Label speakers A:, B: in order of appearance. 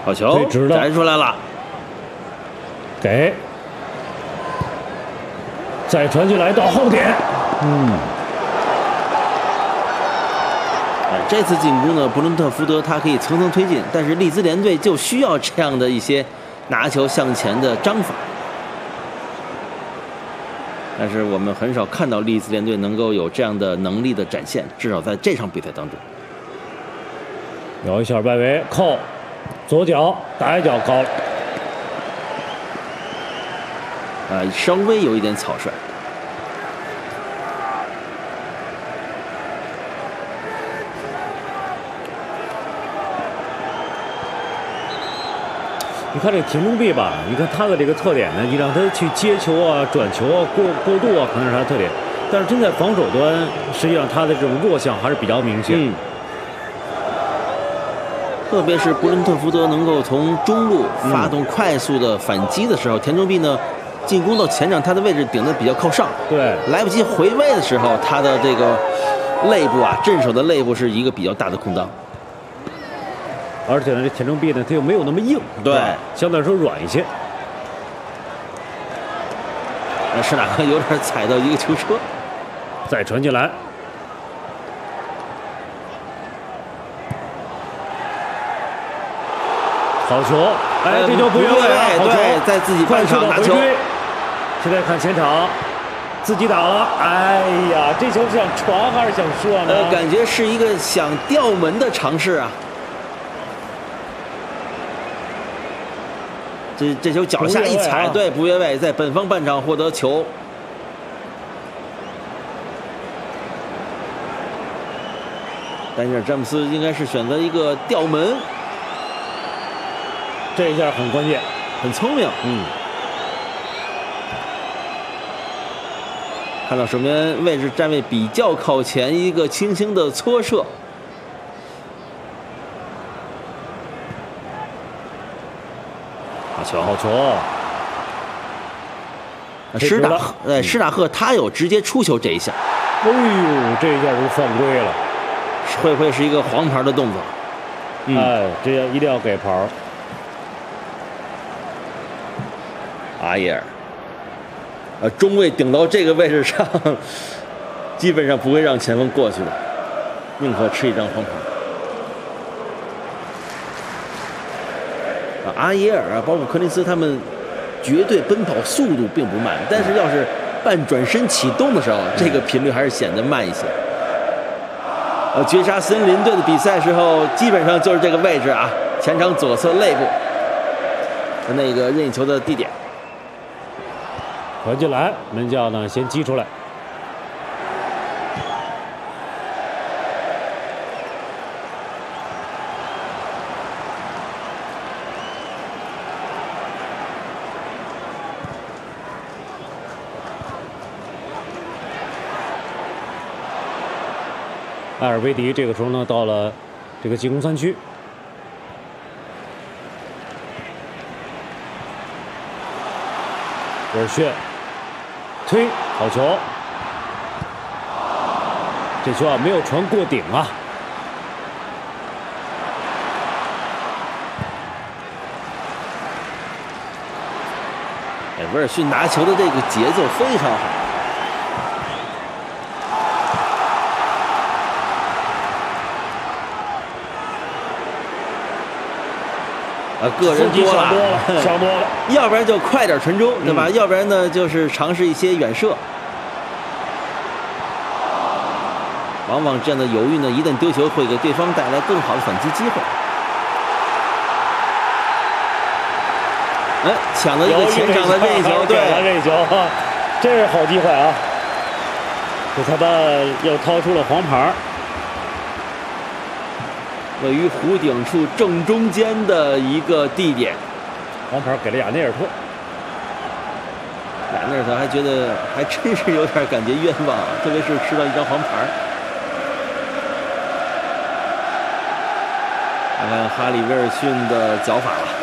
A: 好球，摘出来了，
B: 给，再传进来到后点，
A: 这次进攻呢，布伦特福德他可以层层推进，但是利兹联队就需要这样的一些拿球向前的章法。但是我们很少看到利兹联队能够有这样的能力的展现，至少在这场比赛当中。
B: 摇一下外围扣，左脚打一脚高了，
A: 稍微有一点草率。
B: 你看这个田中碧吧，你看他的这个特点呢，你让他去接球啊、转球啊、过渡啊，可能是他的特点。但是真在防守端，实际上他的这种弱项还是比较明显。
A: 特别是布伦特福德能够从中路发动快速的反击的时候，田中碧呢进攻到前场，他的位置顶得比较靠上，
B: 对，
A: 来不及回位的时候，他的这个肋部啊，正手的肋部是一个比较大的空当。
B: 而且呢，这田中碧呢，他又没有那么硬，
A: 对，
B: 相对来说软一些。
A: 施纳克有点踩到一个球车，
B: 再传进来，好球！哎，这球不越位啊！
A: 对，在自己半场拿球。
B: 现在看前场，自己打了。哎呀，这球是想传还是想射呢？
A: 感觉是一个想吊门的尝试啊。这球脚下一踩，对，不越位，在本方半场获得球。丹尼尔·詹姆斯应该是选择一个吊门，
B: 这一下很关键，
A: 很聪明。看到守门员位置站位比较靠前，一个轻轻的搓射。
B: 好球！
A: 施纳赫他有直接出球这一下。
B: 哎呦，这一下是犯规了，
A: 会不会是一个黄牌的动作？
B: 哎，这样一定要给牌。
A: 阿耶尔，中卫顶到这个位置上，基本上不会让前锋过去的，宁可吃一张黄牌。阿耶尔啊，包括柯林斯他们绝对奔跑速度并不慢，但是要是半转身启动的时候，这个频率还是显得慢一些。绝杀森林队的比赛时候，基本上就是这个位置啊，前场左侧肋部的那个任意球的地点。
B: 传进来，门将呢先击出来。埃尔维迪这个时候呢，到了这个进攻3区，威尔逊推好球，这球啊没有传过顶啊。
A: 威尔逊拿球的这个节奏非常好。个人多了，
B: 想多了，
A: 要不然就快点传中，对吧？要不然呢就是尝试一些远射。往往这样的犹豫呢，一旦丢球会给对方带来更好的反击机会。抢了一个前场的任意球，对，
B: 任意球，这是好机会啊！这裁判又掏出了黄牌。
A: 位于弧顶处正中间的一个地点，
B: 黄牌给了亚内尔特。
A: 亚内尔特还觉得还真是有点感觉冤枉，特别是吃到一张黄牌。看看哈里威尔逊的脚法了。